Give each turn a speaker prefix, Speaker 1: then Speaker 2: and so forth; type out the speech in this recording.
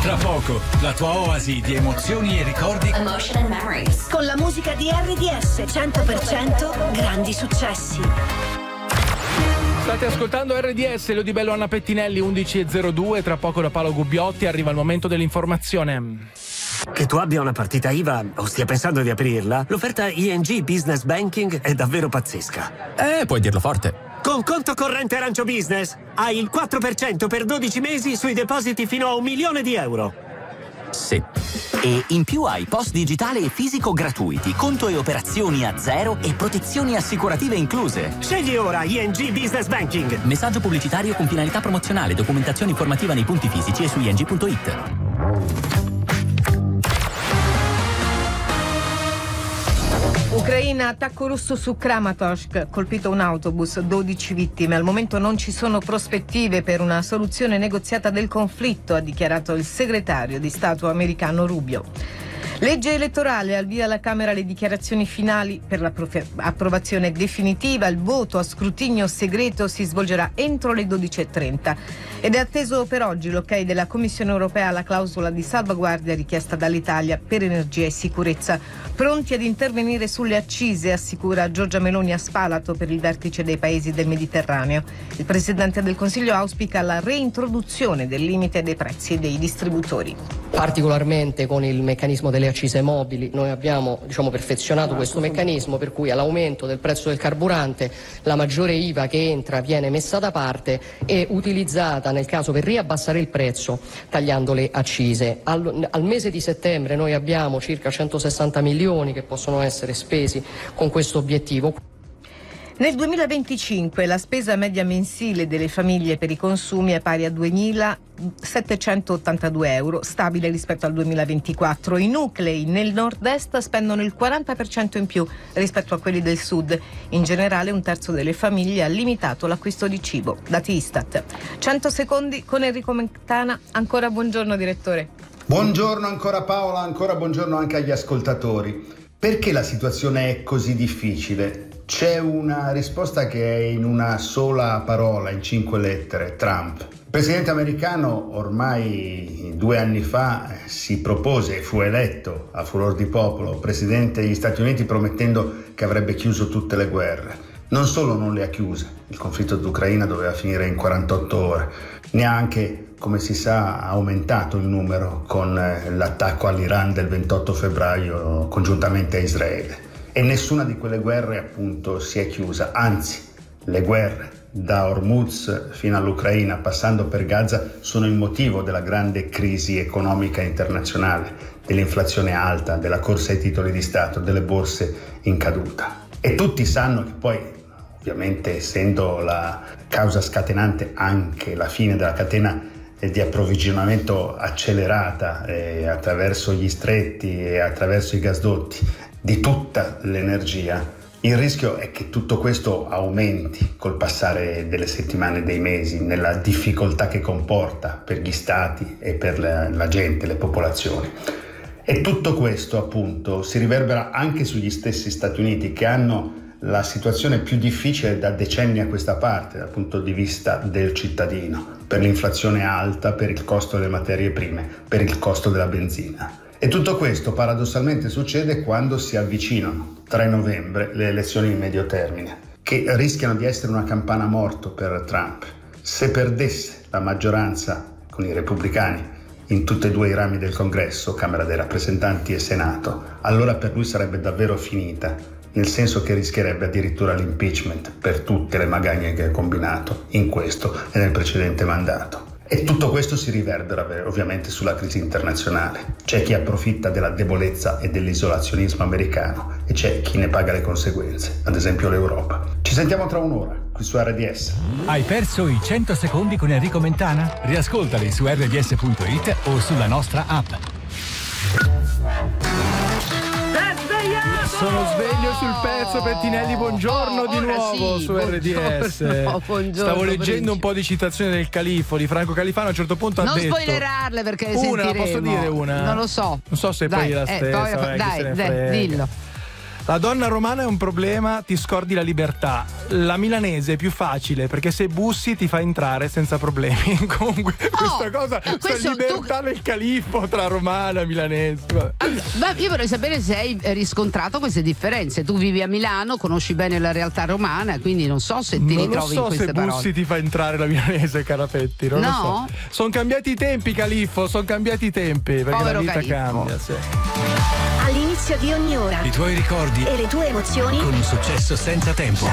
Speaker 1: Tra poco, la tua oasi di emozioni e ricordi.
Speaker 2: Emotion and memories.
Speaker 3: Con la musica di RDS 100% grandi successi.
Speaker 4: State ascoltando RDS, Lo Di Bello, Anna Pettinelli, 11:02. Tra poco da Paolo Gubbiotti arriva il momento dell'informazione.
Speaker 5: Che tu abbia una partita IVA o stia pensando di aprirla, l'offerta ING Business Banking è davvero pazzesca.
Speaker 6: Puoi dirlo forte.
Speaker 5: Con conto corrente Arancio Business hai il 4% per 12 mesi sui depositi fino a €1.000.000.
Speaker 6: Sì.
Speaker 7: E in più hai post digitale e fisico gratuiti, conto e operazioni a zero e protezioni assicurative incluse.
Speaker 5: Scegli ora ING Business Banking.
Speaker 7: Messaggio pubblicitario con finalità promozionale, documentazione informativa nei punti fisici e su ing.it.
Speaker 8: Ucraina, attacco russo su Kramatorsk, colpito un autobus, 12 vittime. Al momento non ci sono prospettive per una soluzione negoziata del conflitto, ha dichiarato il segretario di Stato americano Rubio. Legge elettorale, al via alla Camera le dichiarazioni finali per l'approvazione definitiva. Il voto a scrutinio segreto si svolgerà entro le 12:30 ed è atteso per oggi l'ok della Commissione europea alla clausola di salvaguardia richiesta dall'Italia per energia e sicurezza. Pronti ad intervenire sulle accise, assicura Giorgia Meloni a Spalato per il vertice dei paesi del Mediterraneo. Il Presidente del Consiglio auspica la reintroduzione del limite dei prezzi dei distributori.
Speaker 9: Particolarmente con il meccanismo delle accise mobili noi abbiamo perfezionato questo meccanismo, per cui all'aumento del prezzo del carburante la maggiore IVA che entra viene messa da parte e utilizzata nel caso per riabbassare il prezzo tagliando le accise. Al mese di settembre noi abbiamo circa 160 milioni che possono essere spesi con questo obiettivo.
Speaker 8: Nel 2025 la spesa media mensile delle famiglie per i consumi è pari a €2.782, stabile rispetto al 2024. I nuclei nel nord-est spendono il 40% in più rispetto a quelli del sud. In generale un terzo delle famiglie ha limitato l'acquisto di cibo. Dati Istat. 100 secondi con Enrico Mentana. Ancora buongiorno direttore.
Speaker 10: Buongiorno ancora Paola, ancora buongiorno anche agli ascoltatori. Perché la situazione è così difficile? C'è una risposta che è in una sola parola, in 5 lettere: Trump. Il presidente americano ormai 2 anni fa si propose e fu eletto a furor di popolo presidente degli Stati Uniti promettendo che avrebbe chiuso tutte le guerre. Non solo non le ha chiuse, il conflitto d'Ucraina doveva finire in 48 ore, neanche, come si sa, ha aumentato il numero con l'attacco all'Iran del 28 febbraio congiuntamente a Israele. E nessuna di quelle guerre appunto si è chiusa, anzi le guerre da Hormuz fino all'Ucraina passando per Gaza sono il motivo della grande crisi economica internazionale, dell'inflazione alta, della corsa ai titoli di Stato, delle borse in caduta. E tutti sanno che poi, ovviamente essendo la causa scatenante anche la fine della catena di approvvigionamento accelerata attraverso gli stretti e attraverso i gasdotti di tutta l'energia, il rischio è che tutto questo aumenti col passare delle settimane e dei mesi nella difficoltà che comporta per gli stati e per la gente, le popolazioni. E tutto questo appunto si riverbera anche sugli stessi Stati Uniti, che hanno la situazione più difficile da decenni a questa parte dal punto di vista del cittadino, per l'inflazione alta, per il costo delle materie prime, per il costo della benzina. E tutto questo paradossalmente succede quando si avvicinano 3 novembre le elezioni di medio termine, che rischiano di essere una campana a morto per Trump. Se perdesse la maggioranza con i repubblicani in tutti e 2 i rami del Congresso, Camera dei Rappresentanti e Senato, allora per lui sarebbe davvero finita, nel senso che rischierebbe addirittura l'impeachment per tutte le magagne che ha combinato in questo e nel precedente mandato. E tutto questo si riverbera ovviamente sulla crisi internazionale. C'è chi approfitta della debolezza e dell'isolazionismo americano e c'è chi ne paga le conseguenze, ad esempio l'Europa. Ci sentiamo tra un'ora, qui su RDS.
Speaker 1: Hai perso i 100 secondi con Enrico Mentana? Riascoltali su rds.it o sulla nostra app.
Speaker 4: Sono sveglio sul pezzo, Pettinelli, buongiorno di nuovo
Speaker 8: sì,
Speaker 4: su
Speaker 8: RDS.
Speaker 4: Buongiorno, stavo leggendo un po' di citazioni del Califfo, di Franco Califano. A un certo punto
Speaker 11: non
Speaker 4: ha detto,
Speaker 11: spoilerarle perché
Speaker 4: una,
Speaker 11: sentiremo.
Speaker 4: posso dire una?
Speaker 11: Non lo so.
Speaker 4: Non so se
Speaker 11: dai,
Speaker 4: poi è la stessa.
Speaker 11: dai, dillo.
Speaker 4: La donna romana è un problema, ti scordi la libertà. La milanese è più facile perché se bussi ti fa entrare senza problemi. Comunque questa cosa, questa libertà del califfo tra romana e milanese.
Speaker 2: Ma io vorrei sapere se hai riscontrato queste differenze. Tu vivi a Milano, conosci bene la realtà romana, quindi non so se ti ritrovi in queste parole.
Speaker 4: Non so se bussi ti fa entrare la milanese, Carapetti, non lo so. Sono cambiati i tempi, califfo, sono cambiati i tempi, perché povero la vita califfo cambia, sì.
Speaker 3: All'inizio di ogni ora
Speaker 1: i tuoi ricordi
Speaker 3: e le tue emozioni
Speaker 1: con un successo senza tempo.